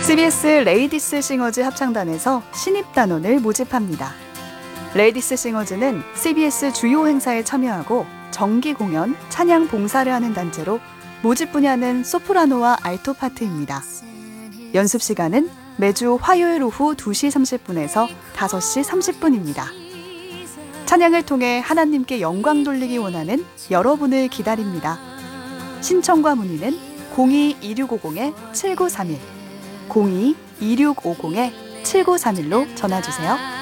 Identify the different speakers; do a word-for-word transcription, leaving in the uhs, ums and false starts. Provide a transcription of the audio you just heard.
Speaker 1: 씨비에스 레이디스 싱어즈 합창단에서 신입단원을 모집합니다. 레이디스 싱어즈는 씨비에스 주요 행사에 참여하고 정기 공연, 찬양 봉사를 하는 단체로 모집 분야는 소프라노와 알토 파트입니다. 연습 시간은 매주 화요일 오후 두 시 삼십 분에서 다섯 시 삼십 분입니다. 찬양을 통해 하나님께 영광 돌리기 원하는 여러분을 기다립니다. 신청과 문의는 공이 이육오공 칠구삼일, 공이 이육오공 칠구삼일로 전화주세요.